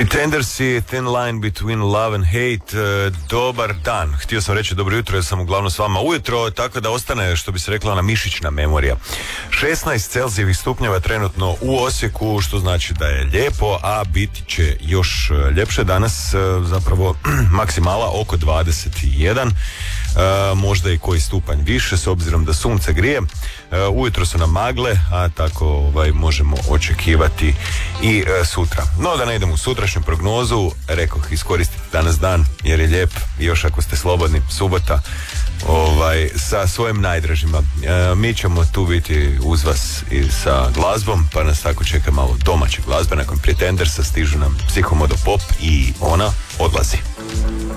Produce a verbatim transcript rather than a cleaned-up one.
Pretenders i Thin Line Between Love and Hate. E, dobar dan. Htio sam reći dobro jutro jer sam uglavnom s vama ujutro, tako da ostane, što bi se rekla, ona mišićna memorija. šesnaest Celzijevih stupnjeva trenutno u Osijeku, što znači da je lijepo, a biti će još ljepše. Danas zapravo maksimala oko dvadeset jedan. E, možda i koji stupanj više s obzirom da sunce grije. E, ujutro su nam magle, a tako ovaj, možemo očekivati i e, sutra. No da ne idemo u sutrašnju prognozu, rekoh iskoristite danas dan jer je lijep i još ako ste slobodni, subota, ovaj, sa svojim najdražima. E, mi ćemo tu biti uz vas i sa glazbom, pa nas tako čeka malo domaće glazbe. Nakon Pretendersa stižu nam Psihomodo Pop i ona odlazi.